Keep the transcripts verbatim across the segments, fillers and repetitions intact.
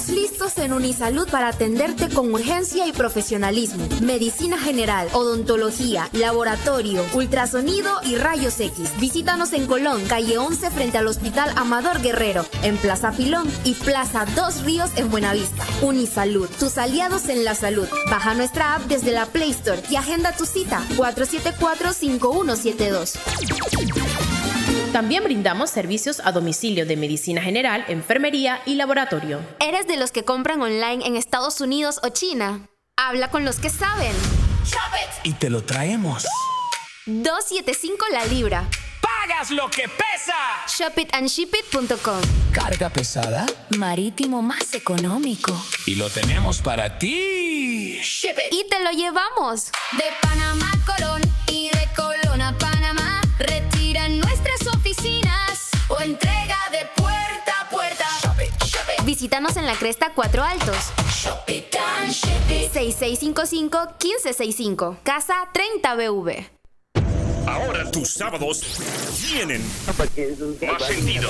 Estamos listos en Unisalud para atenderte con urgencia y profesionalismo. Medicina general, odontología, laboratorio, ultrasonido y rayos X. Visítanos en Colón, calle once frente al Hospital Amador Guerrero, en Plaza Pilón y Plaza Dos Ríos en Buenavista. Unisalud, tus aliados en la salud. Baja nuestra app desde la Play Store y agenda tu cita cuatro siete cuatro, cinco uno siete dos. También brindamos servicios a domicilio de medicina general, enfermería y laboratorio. ¿Eres de los que compran online en Estados Unidos o China? Habla con los que saben. Y te lo traemos. dos setenta y cinco la libra. ¡Pagas lo que pesa! shop it and ship it punto com. ¿Carga pesada? Marítimo más económico. Y lo tenemos para ti. Ship it. Y te lo llevamos. De Panamá a Colón y de Colón a Panamá. Retira en nuestras oficinas o entrega de puerta a puerta. Shop it, shop it. Visítanos en la Cresta Cuatro Altos. Shop it and ship it. seis seis cinco cinco, uno cinco seis cinco. Casa treinta B V. Ahora tus sábados tienen más sentido.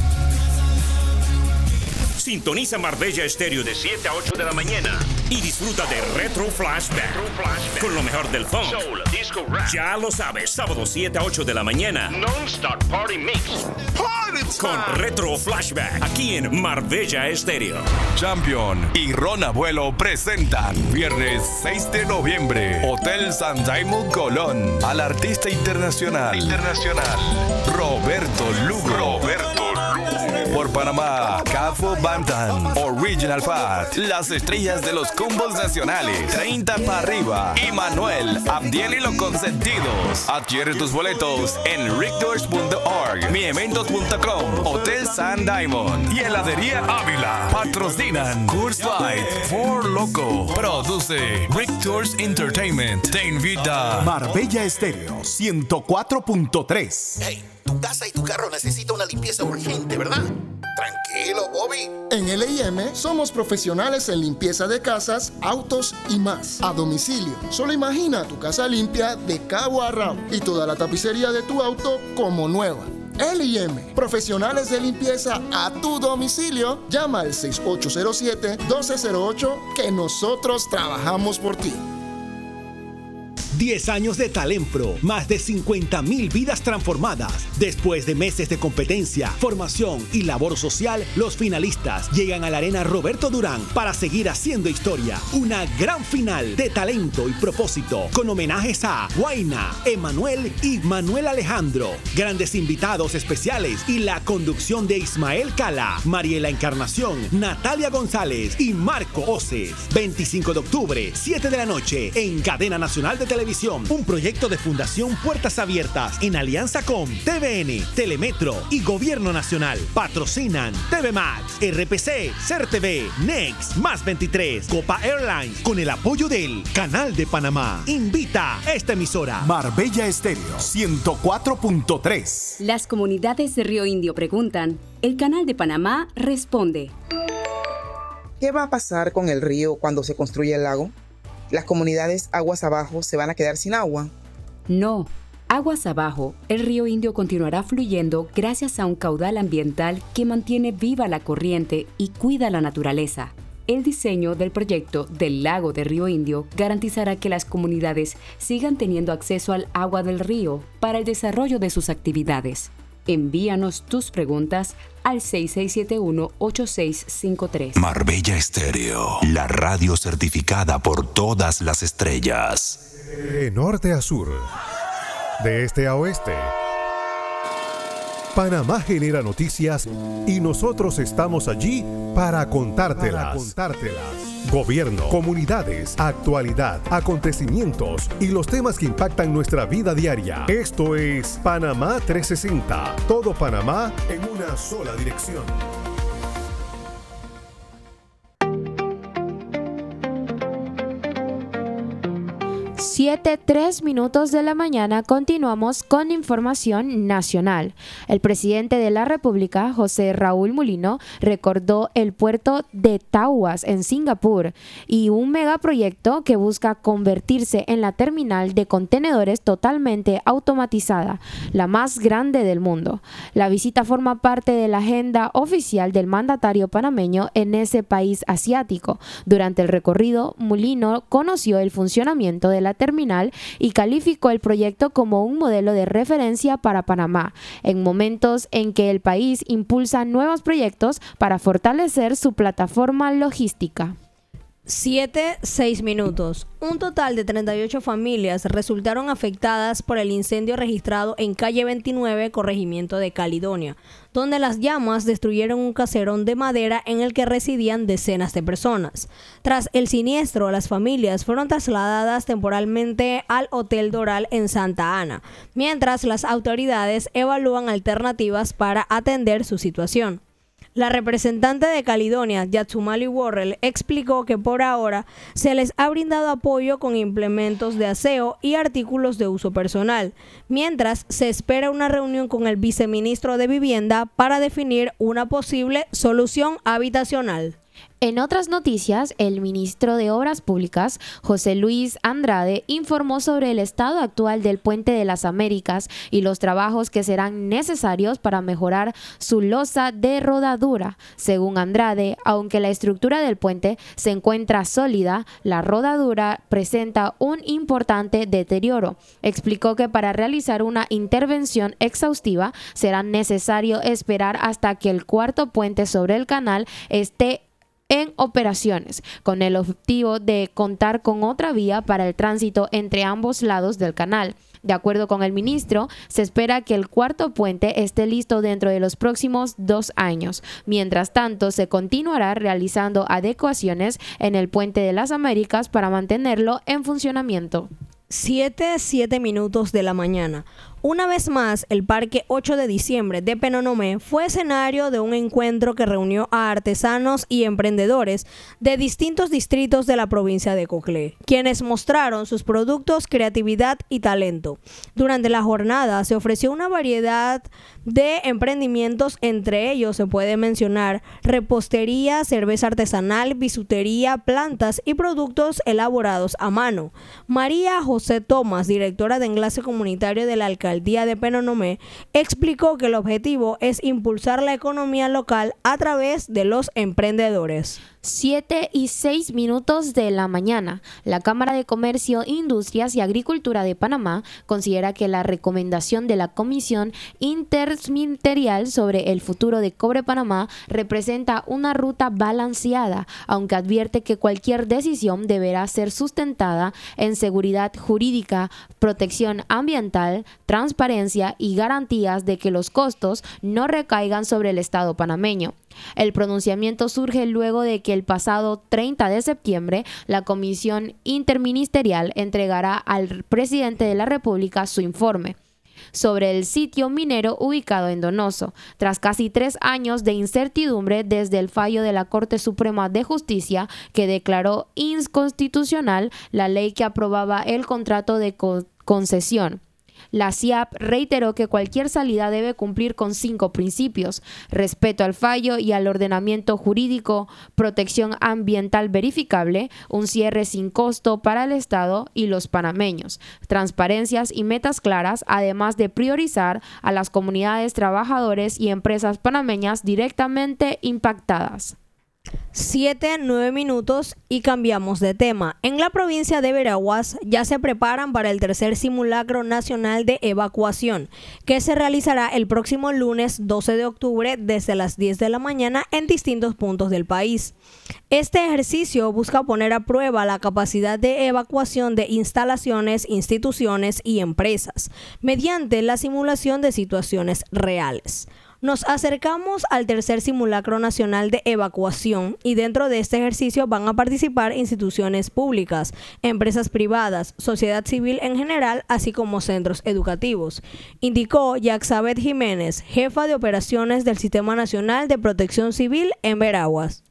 Sintoniza Marbella Estéreo de siete a ocho de la mañana y disfruta de Retro Flashback, Retro Flashback. Con lo mejor del funk, soul, disco, rap. Ya lo sabes, sábado siete a ocho de la mañana. Non-Stop Party Mix. Party con Retro Flashback, aquí en Marbella Estéreo. Champion y Ron Abuelo presentan viernes seis de noviembre, Hotel San Diamond Colón, al artista internacional, internacional Roberto Lugo. Roberto Lugo. Por Panamá, Cafo Bantan, Original Fat, las estrellas de los combos nacionales, treinta para arriba, y Manuel, Abdiel y los consentidos. Adquiere tus boletos en rickdoors punto org, mi eventos punto com, Hotel San Diamond y Heladería Ávila. Patrocinan Coors Light, For Loco. Produce Rick Tours Entertainment. Te invita Marbella Estéreo ciento cuatro punto tres. Hey, tu casa y tu carro necesita una limpieza urgente, ¿verdad? Tranquilo, Bobby. En L I M somos profesionales en limpieza de casas, autos y más. A domicilio. Solo imagina tu casa limpia de cabo a rabo y toda la tapicería de tu auto como nueva. L I M, profesionales de limpieza a tu domicilio. Llama al seis ocho cero siete, uno dos cero ocho que nosotros trabajamos por ti. diez años de Talempro, más de cincuenta mil vidas transformadas. Después de meses de competencia, formación y labor social, los finalistas llegan a la Arena Roberto Durán para seguir haciendo historia. Una gran final de talento y propósito, con homenajes a Guaina, Emanuel y Manuel Alejandro. Grandes invitados especiales y la conducción de Ismael Cala, Mariela Encarnación, Natalia González y Marco Oces. veinticinco de octubre, siete de la noche, en Cadena Nacional de Televisión. Un proyecto de Fundación Puertas Abiertas en alianza con T V N, Telemetro y Gobierno Nacional. Patrocinan T V Max, R P C, C E R T V, Next, Más veintitrés, Copa Airlines, con el apoyo del Canal de Panamá. Invita a esta emisora. Marbella Estéreo ciento cuatro punto tres. Las comunidades de Río Indio preguntan, el Canal de Panamá responde. ¿Qué va a pasar con el río cuando se construya el lago? ¿Las comunidades aguas abajo se van a quedar sin agua? No. Aguas abajo, el río Indio continuará fluyendo gracias a un caudal ambiental que mantiene viva la corriente y cuida la naturaleza. El diseño del proyecto del lago de Río Indio garantizará que las comunidades sigan teniendo acceso al agua del río para el desarrollo de sus actividades. Envíanos tus preguntas al seis seis siete uno, ocho seis cinco tres. Marbella Estéreo, la radio certificada por todas las estrellas. De norte a sur, de este a oeste, Panamá genera noticias y nosotros estamos allí para contártelas. Para contártelas. Gobierno, comunidades, actualidad, acontecimientos y los temas que impactan nuestra vida diaria. Esto es Panamá trescientos sesenta. Todo Panamá en una sola dirección. siete, tres minutos de la mañana, continuamos con información nacional. El presidente de la República, José Raúl Mulino, recordó el puerto de Tahuas en Singapur y un megaproyecto que busca convertirse en la terminal de contenedores totalmente automatizada, la más grande del mundo. La visita forma parte de la agenda oficial del mandatario panameño en ese país asiático. Durante el recorrido, Mulino conoció el funcionamiento de la terminal y calificó el proyecto como un modelo de referencia para Panamá, en momentos en que el país impulsa nuevos proyectos para fortalecer su plataforma logística. siete, seis minutos. Un total de treinta y ocho familias resultaron afectadas por el incendio registrado en calle veintinueve, corregimiento de Caledonia, donde las llamas destruyeron un caserón de madera en el que residían decenas de personas. Tras el siniestro, las familias fueron trasladadas temporalmente al Hotel Doral en Santa Ana, mientras las autoridades evalúan alternativas para atender su situación. La representante de Caledonia, Yatsumali Worrell, explicó que por ahora se les ha brindado apoyo con implementos de aseo y artículos de uso personal, mientras se espera una reunión con el viceministro de Vivienda para definir una posible solución habitacional. En otras noticias, el ministro de Obras Públicas, José Luis Andrade, informó sobre el estado actual del Puente de las Américas y los trabajos que serán necesarios para mejorar su losa de rodadura. Según Andrade, aunque la estructura del puente se encuentra sólida, la rodadura presenta un importante deterioro. Explicó que para realizar una intervención exhaustiva será necesario esperar hasta que el cuarto puente sobre el canal esté en operaciones, con el objetivo de contar con otra vía para el tránsito entre ambos lados del canal. De acuerdo con el ministro, se espera que el cuarto puente esté listo dentro de los próximos dos años. Mientras tanto, se continuará realizando adecuaciones en el Puente de las Américas para mantenerlo en funcionamiento. siete, siete minutos de la mañana. Una vez más, el Parque ocho de diciembre de Penonomé fue escenario de un encuentro que reunió a artesanos y emprendedores de distintos distritos de la provincia de Coclé, quienes mostraron sus productos, creatividad y talento. Durante la jornada se ofreció una variedad de emprendimientos, entre ellos se puede mencionar repostería, cerveza artesanal, bisutería, plantas y productos elaborados a mano. María José Tomás, directora de Enlace Comunitario de la Alcaldía Alcaldía de Penonomé, explicó que el objetivo es impulsar la economía local a través de los emprendedores. siete y seis minutos de la mañana. La Cámara de Comercio, Industrias y Agricultura de Panamá considera que la recomendación de la Comisión Interministerial sobre el futuro de Cobre Panamá representa una ruta balanceada, aunque advierte que cualquier decisión deberá ser sustentada en seguridad jurídica, protección ambiental, transparencia y garantías de que los costos no recaigan sobre el Estado panameño. El pronunciamiento surge luego de que el pasado treinta de septiembre la Comisión Interministerial entregará al presidente de la República su informe sobre el sitio minero ubicado en Donoso, tras casi tres años de incertidumbre desde el fallo de la Corte Suprema de Justicia que declaró inconstitucional la ley que aprobaba el contrato de co- concesión. La C I A P reiteró que cualquier salida debe cumplir con cinco principios: respeto al fallo y al ordenamiento jurídico, protección ambiental verificable, un cierre sin costo para el Estado y los panameños, transparencias y metas claras, además de priorizar a las comunidades, trabajadores y empresas panameñas directamente impactadas. siete, nueve minutos y cambiamos de tema. En la provincia de Veraguas ya se preparan para el tercer simulacro nacional de evacuación, que se realizará el próximo lunes doce de octubre desde las diez de la mañana en distintos puntos del país. Este ejercicio busca poner a prueba la capacidad de evacuación de instalaciones, instituciones y empresas, mediante la simulación de situaciones reales. Nos acercamos al tercer simulacro nacional de evacuación y dentro de este ejercicio van a participar instituciones públicas, empresas privadas, sociedad civil en general, así como centros educativos, indicó Yaxabet Jiménez, jefa de operaciones del Sistema Nacional de Protección Civil en Veraguas.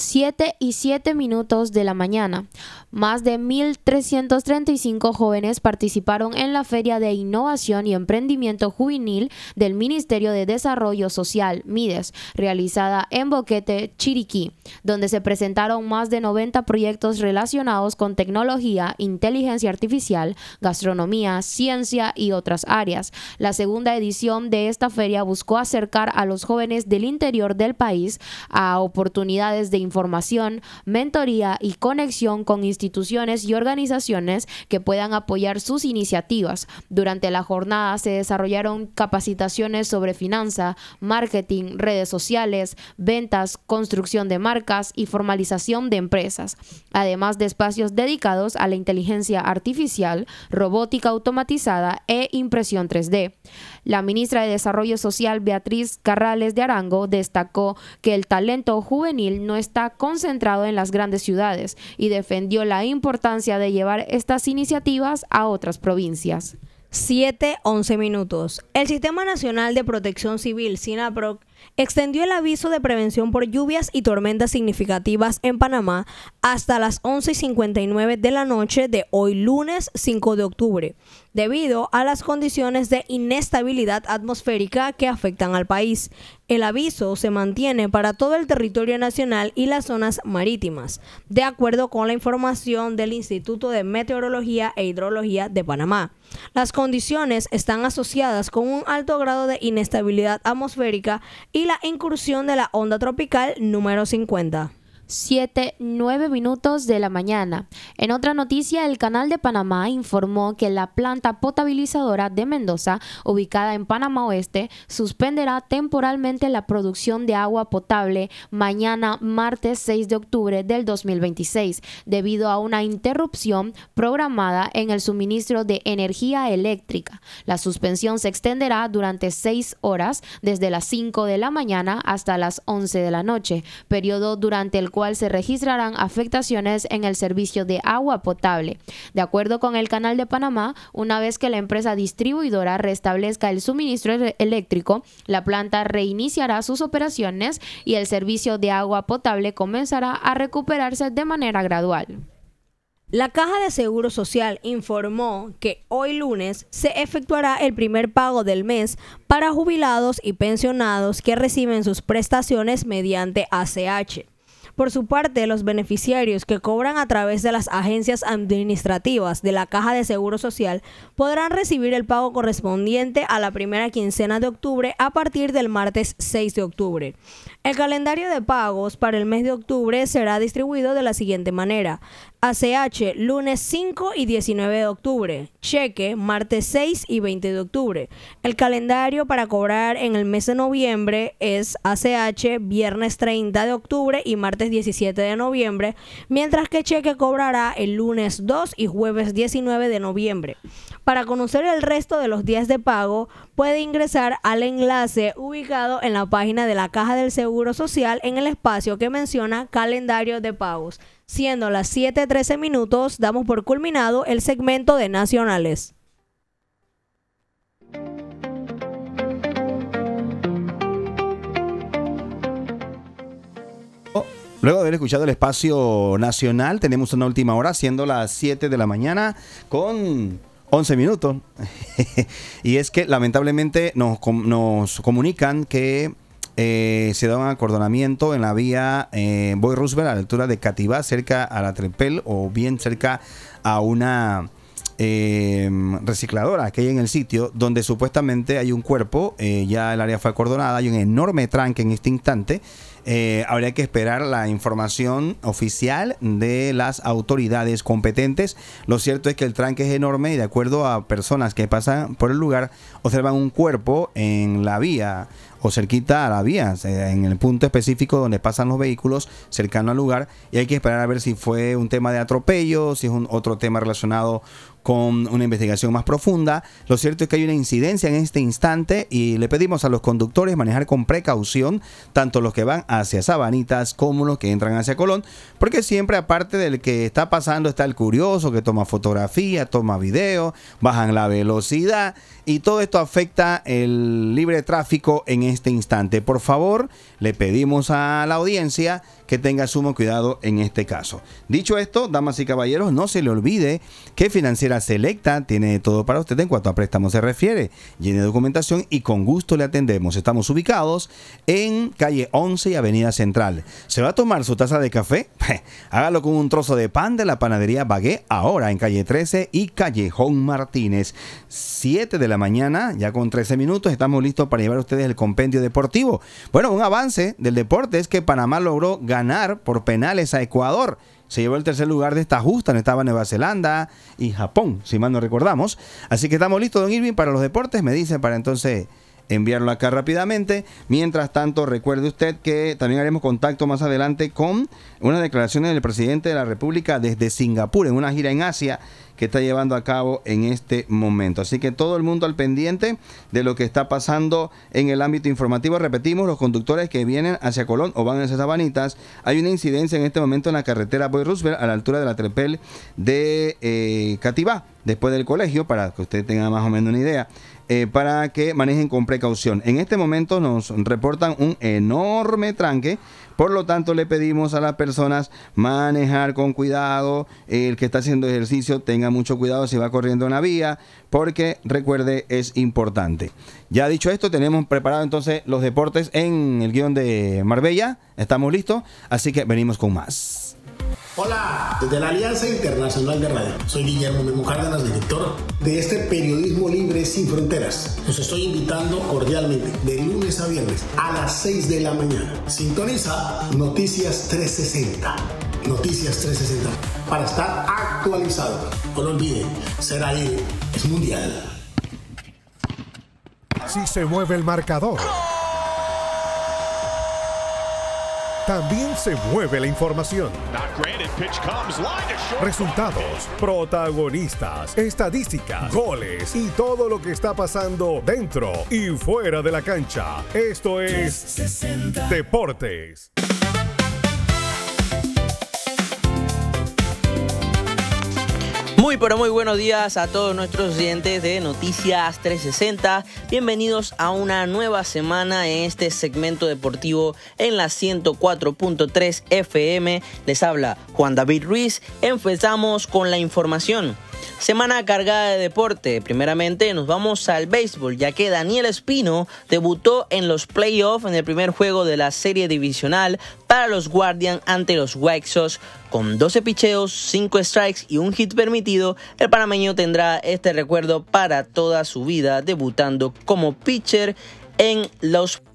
siete y siete minutos de la mañana. Más de mil trescientos treinta y cinco jóvenes participaron en la Feria de Innovación y Emprendimiento Juvenil del Ministerio de Desarrollo Social, MIDES, realizada en Boquete, Chiriquí, donde se presentaron más de noventa proyectos relacionados con tecnología, inteligencia artificial, gastronomía, ciencia y otras áreas. La segunda edición de esta feria buscó acercar a los jóvenes del interior del país a oportunidades de información, mentoría y conexión con instituciones y organizaciones que puedan apoyar sus iniciativas. Durante la jornada se desarrollaron capacitaciones sobre finanza, marketing, redes sociales, ventas, construcción de marcas y formalización de empresas, además de espacios dedicados a la inteligencia artificial, robótica automatizada e impresión tres D. La ministra de Desarrollo Social, Beatriz Carrales de Arango, destacó que el talento juvenil no está concentrado en las grandes ciudades y defendió la importancia de llevar estas iniciativas a otras provincias. siete once minutos. El Sistema Nacional de Protección Civil, SINAPROC, extendió el aviso de prevención por lluvias y tormentas significativas en Panamá hasta las once y cincuenta y nueve de la noche de hoy lunes cinco de octubre, debido a las condiciones de inestabilidad atmosférica que afectan al país. El aviso se mantiene para todo el territorio nacional y las zonas marítimas, de acuerdo con la información del Instituto de Meteorología e Hidrología de Panamá. Las condiciones están asociadas con un alto grado de inestabilidad atmosférica y la incursión de la onda tropical número cincuenta. siete, nueve minutos de la mañana. En otra noticia, el Canal de Panamá informó que la planta potabilizadora de Mendoza, ubicada en Panamá Oeste, suspenderá temporalmente la producción de agua potable mañana martes seis de octubre del dos mil veintiséis, debido a una interrupción programada en el suministro de energía eléctrica. La suspensión se extenderá durante seis horas, desde las cinco de la mañana hasta las once de la noche, periodo durante el cual se registrarán afectaciones en el servicio de agua potable. De acuerdo con el Canal de Panamá, una vez que la empresa distribuidora restablezca el suministro eléctrico, la planta reiniciará sus operaciones y el servicio de agua potable comenzará a recuperarse de manera gradual. La Caja de Seguro Social informó que hoy lunes se efectuará el primer pago del mes para jubilados y pensionados que reciben sus prestaciones mediante A C H. Por su parte, los beneficiarios que cobran a través de las agencias administrativas de la Caja de Seguro Social podrán recibir el pago correspondiente a la primera quincena de octubre a partir del martes seis de octubre. El calendario de pagos para el mes de octubre será distribuido de la siguiente manera: A C H lunes cinco y diecinueve de octubre, cheque martes seis y veinte de octubre. El calendario para cobrar en el mes de noviembre es A C H viernes treinta de octubre y martes diecisiete de noviembre, mientras que cheque cobrará el lunes dos y jueves diecinueve de noviembre. Para conocer el resto de los días de pago, puede ingresar al enlace ubicado en la página de la Caja del Seguro Social en el espacio que menciona calendario de pagos. Siendo las siete trece minutos, damos por culminado el segmento de nacionales. Luego de haber escuchado el espacio nacional, tenemos una última hora, siendo las siete de la mañana con once minutos. Y es que lamentablemente nos, nos comunican que eh, se da un acordonamiento en la vía eh, Boy Roosevelt a la altura de Cativá, cerca a la Trepel, o bien cerca a una eh, recicladora que hay en el sitio, donde supuestamente hay un cuerpo. Eh, ya el área fue acordonada, hay un enorme tranque en este instante. Eh, habría que esperar la información oficial de las autoridades competentes. Lo cierto es que el tranque es enorme y, de acuerdo a personas que pasan por el lugar, observan un cuerpo en la vía o cerquita a la vía, en el punto específico donde pasan los vehículos, cercano al lugar, y hay que esperar a ver si fue un tema de atropello, si es un otro tema relacionado con una investigación más profunda. Lo cierto es que hay una incidencia en este instante y le pedimos a los conductores manejar con precaución, tanto los que van hacia Sabanitas como los que entran hacia Colón, porque siempre, aparte del que está pasando, está el curioso que toma fotografía, toma video, bajan la velocidad, y todo esto afecta el libre tráfico en este instante. Por favor, le pedimos a la audiencia que tenga sumo cuidado en este caso. Dicho esto, damas y caballeros, no se le olvide que Financiera Selecta tiene todo para usted en cuanto a préstamos se refiere. Llene documentación y con gusto le atendemos. Estamos ubicados en calle once y avenida Central. ¿Se va a tomar su taza de café? Hágalo con un trozo de pan de la panadería Bagué, ahora en calle trece y Callejón Martínez. siete de la mañana, ya con trece minutos, estamos listos para llevar a ustedes el compendio deportivo. Bueno, un avance del deporte es que Panamá logró ganar por penales a Ecuador. Se llevó el tercer lugar de esta justa, no estaba Nueva Zelanda y Japón, si mal no recordamos. Así que estamos listos, don Irving, para los deportes. Me dice para entonces enviarlo acá rápidamente. Mientras tanto, recuerde usted que también haremos contacto más adelante con unas declaraciones del presidente de la República desde Singapur, en una gira en Asia que está llevando a cabo en este momento. Así que todo el mundo al pendiente de lo que está pasando en el ámbito informativo. Repetimos, los conductores que vienen hacia Colón o van hacia Sabanitas, hay una incidencia en este momento en la carretera Boy Roosevelt a la altura de la Trepel de eh, Cativá, después del colegio, para que usted tenga más o menos una idea. Eh, para que manejen con precaución. En este momento nos reportan un enorme tranque, por lo tanto le pedimos a las personas manejar con cuidado. El que está haciendo ejercicio tenga mucho cuidado si va corriendo en la vía, porque recuerde, es importante. Ya dicho esto, tenemos preparado entonces los deportes en el guión de Marbella. Estamos listos, así que venimos con más. Hola, desde la Alianza Internacional de Radio. Soy Guillermo Memo Cárdenas, director de este periodismo libre sin fronteras. Los estoy invitando cordialmente de lunes a viernes a las seis de la mañana. Sintoniza Noticias trescientos sesenta. Noticias trescientos sesenta para estar actualizado. No lo olviden, ser ahí es mundial. Si se mueve el marcador, también se mueve la información. Resultados, protagonistas, estadísticas, goles y todo lo que está pasando dentro y fuera de la cancha. Esto es Deportes. Muy pero muy buenos días a todos nuestros oyentes de Noticias trescientos sesenta. Bienvenidos a una nueva semana en este segmento deportivo en la ciento cuatro punto tres F M. Les habla Juan David Ruiz. Empezamos con la información. Semana cargada de deporte. Primeramente nos vamos al béisbol, ya que Daniel Espino debutó en los playoffs en el primer juego de la serie divisional para los Guardians ante los White Sox. Con doce picheos, cinco strikes y un hit permitido, el panameño tendrá este recuerdo para toda su vida, debutando como pitcher en los